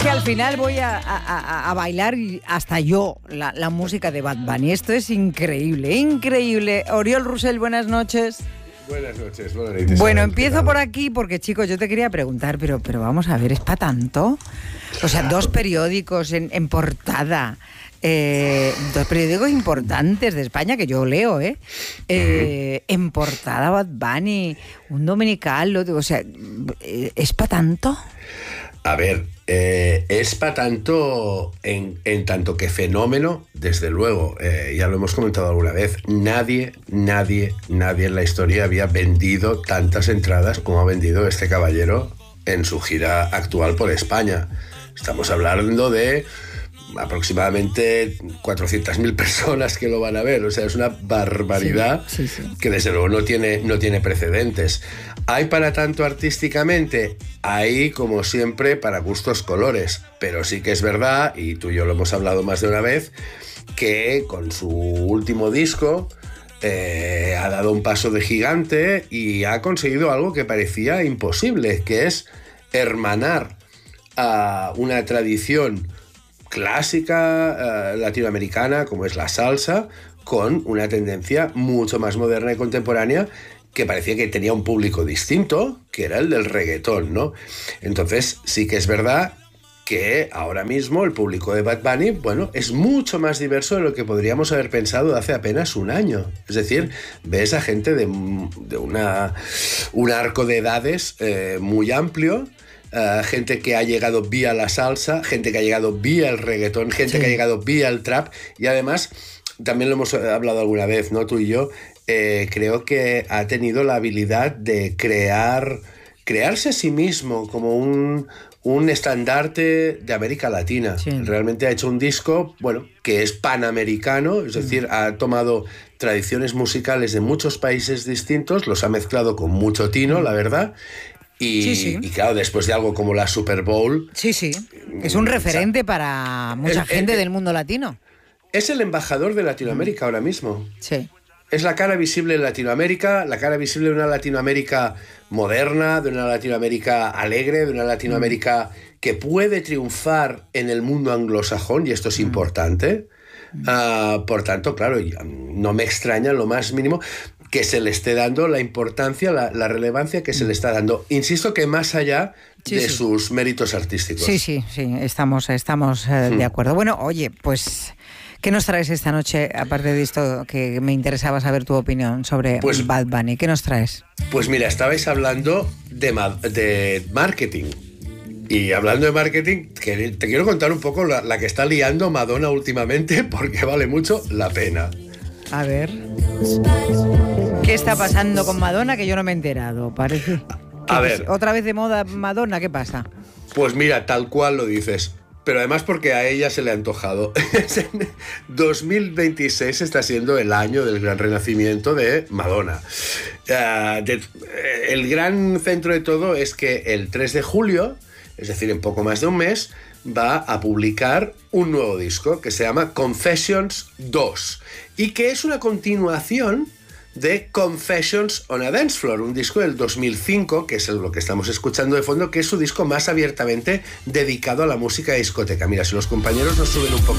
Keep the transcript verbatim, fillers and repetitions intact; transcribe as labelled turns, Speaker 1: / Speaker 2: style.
Speaker 1: que al final voy a, a, a bailar hasta yo la, la música de Bad Bunny. Esto es increíble, increíble. Oriol Rosell, buenas noches.
Speaker 2: Buenas noches, buenas noches.
Speaker 1: Bueno, empiezo por aquí porque, chicos, yo te quería preguntar, pero, pero vamos a ver, ¿es para tanto? O sea, dos periódicos en, en portada, eh, dos periódicos importantes de España que yo leo, ¿eh? eh uh-huh. En portada Bad Bunny, un dominical, o sea, ¿es para tanto?
Speaker 2: A ver, eh, es para tanto en, en tanto que fenómeno, desde luego, eh, ya lo hemos comentado alguna vez, nadie, nadie, nadie en la historia había vendido tantas entradas como ha vendido este caballero en su gira actual por España. Estamos hablando de aproximadamente cuatrocientas mil personas que lo van a ver, o sea, es una barbaridad sí, sí, sí. que desde luego no tiene, no tiene precedentes. ¿Hay para tanto artísticamente? Hay, como siempre, para gustos colores, pero sí que es verdad, y tú y yo lo hemos hablado más de una vez, que con su último disco eh, ha dado un paso de gigante y ha conseguido algo que parecía imposible, que es hermanar a una tradición clásica uh, latinoamericana como es la salsa con una tendencia mucho más moderna y contemporánea que parecía que tenía un público distinto, que era el del reggaetón, ¿no? Entonces sí que es verdad que ahora mismo el público de Bad Bunny, bueno, es mucho más diverso de lo que podríamos haber pensado hace apenas un año. Es decir, ves a gente de, de una, un arco de edades eh, muy amplio, Uh, gente que ha llegado vía la salsa, gente que ha llegado vía el reggaetón, gente sí. que ha llegado vía el trap, y además, también lo hemos hablado alguna vez, ¿no? Tú y yo, eh, creo que ha tenido la habilidad de crear, crearse a sí mismo como un, un estandarte de América Latina. Sí. Realmente ha hecho un disco, bueno, que es panamericano, es decir, mm. ha tomado tradiciones musicales de muchos países distintos, los ha mezclado con mucho tino, mm. la verdad. Y, sí, sí. y claro, después de algo como la Super Bowl...
Speaker 1: Sí, sí, es un referente o sea, para mucha el, gente el, del mundo latino.
Speaker 2: Es el embajador de Latinoamérica mm. ahora mismo.
Speaker 1: Sí.
Speaker 2: Es la cara visible de Latinoamérica, la cara visible de una Latinoamérica moderna, de una Latinoamérica alegre, de una Latinoamérica mm. que puede triunfar en el mundo anglosajón, y esto es mm. importante. Mm. Uh, por tanto, claro, no me extraña lo más mínimo que se le esté dando la importancia, la, la relevancia que se le está dando. Insisto que más allá sí, de sí. sus méritos artísticos.
Speaker 1: Sí, sí, sí, estamos, estamos eh, hmm. de acuerdo. Bueno, oye, pues, ¿qué nos traes esta noche, aparte de esto que me interesaba saber tu opinión sobre pues, Bad Bunny? ¿Qué nos traes?
Speaker 2: Pues mira, estabais hablando de, de marketing. Y hablando de marketing, te quiero contar un poco la, la que está liando Madonna últimamente, porque vale mucho la pena.
Speaker 1: A ver... ¿Qué está pasando con Madonna que yo no me he enterado? Parece.
Speaker 2: A ver.
Speaker 1: ¿Otra vez de moda Madonna? ¿Qué pasa?
Speaker 2: Pues mira, tal cual lo dices. Pero además porque a ella se le ha antojado. dos mil veintiséis está siendo el año del gran renacimiento de Madonna. Uh, de, el gran centro de todo es que el tres de julio, es decir, en poco más de un mes, va a publicar un nuevo disco que se llama Confessions dos y que es una continuación de Confessions on a Dance Floor, un disco del dos mil cinco, que es lo que estamos escuchando de fondo, que es su disco más abiertamente dedicado a la música de discoteca. Mira, si los compañeros nos suben un poco